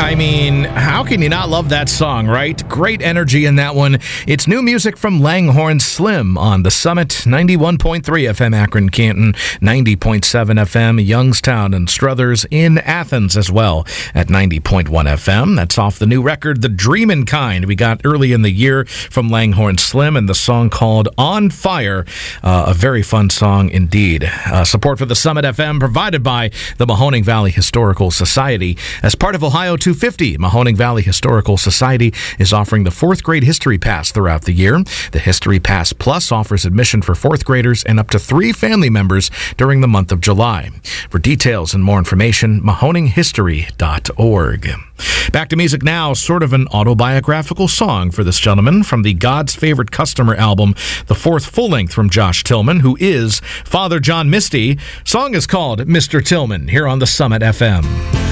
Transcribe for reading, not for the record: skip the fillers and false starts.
I mean, how can you not love that song, right? Great energy in that one. It's new music from Langhorne Slim on The Summit, 91.3 FM Akron, Canton, 90.7 FM Youngstown and Struthers, in Athens as well at 90.1 FM. That's off the new record, The Dreamin' Kind, we got early in the year from Langhorne Slim, and the song called On Fire. A very fun song indeed. Support for The Summit FM provided by the Mahoning Valley Historical Society. As part of Ohio 250, Mahoning Valley Historical Society is offering the 4th grade History Pass throughout the year. The History Pass Plus offers admission for 4th graders and up to 3 family members during the month of July. For details and more information, mahoninghistory.org. Back to music now, sort of an autobiographical song for this gentleman from the God's Favorite Customer album, the 4th full-length from Josh Tillman, who is Father John Misty. Song is called Mr. Tillman, here on the Summit FM.